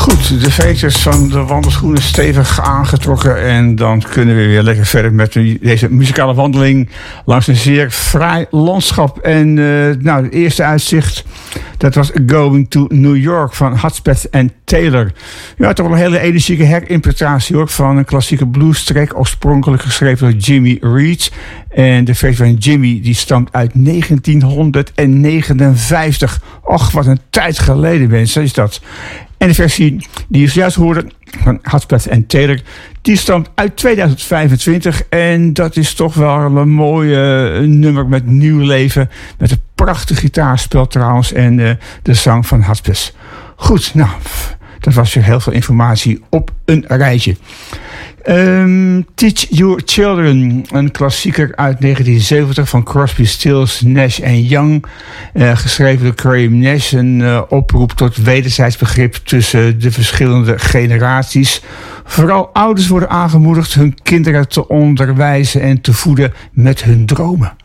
Goed, de veters van de wandelschoenen stevig aangetrokken. En dan kunnen we weer lekker verder met deze muzikale wandeling langs een zeer fraai landschap. En het eerste uitzicht, dat was Going to New York van Hudspeth en Taylor. Ja, toch wel een hele energieke herinterpretatie hoor, van een klassieke bluestrack, oorspronkelijk geschreven door Jimmy Reed. En de versie van Jimmy die stamt uit 1959. Och, wat een tijd geleden, mensen, is dat. En de versie die je zojuist hoorde van Hudspeth en Taylor, die stamt uit 2025. En dat is toch wel een mooie nummer met nieuw leven. Met een prachtig gitaarspel trouwens en de zang van Hudspeth. Goed, dat was weer heel veel informatie op een rijtje. Teach Your Children, een klassieker uit 1970 van Crosby, Stills, Nash & Young. Geschreven door Graham Nash, een oproep tot wederzijds begrip tussen de verschillende generaties. Vooral ouders worden aangemoedigd hun kinderen te onderwijzen en te voeden met hun dromen.